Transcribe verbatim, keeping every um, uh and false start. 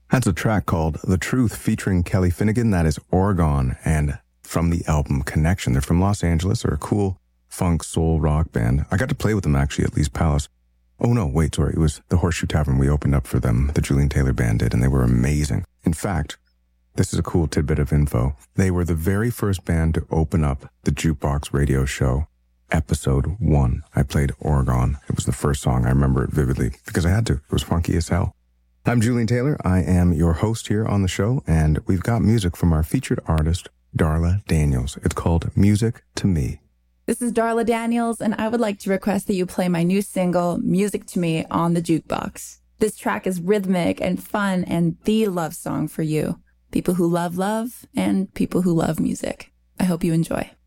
That's a track called The Truth featuring Kelly Finnegan. That is Oregon, and from the album Connection. They're from Los Angeles. They're a cool funk soul rock band. I got to play with them actually at Lee's Palace. Oh no, wait, sorry. It was the Horseshoe Tavern. We opened up for them. The Julian Taylor Band did, and they were amazing. In fact, this is a cool tidbit of info. They were the very first band to open up the Jukebox Radio Show, episode one. I played Oregon. It was the first song. I remember it vividly because I had to. It was funky as hell. I'm Julian Taylor. I am your host here on the show, and we've got music from our featured artist, Darla Daniels. It's called Music to Me. This is Darla Daniels, and I would like to request that you play my new single, Music to Me, on the jukebox. This track is rhythmic and fun and the love song for you. People who love love and people who love music. I hope you enjoy.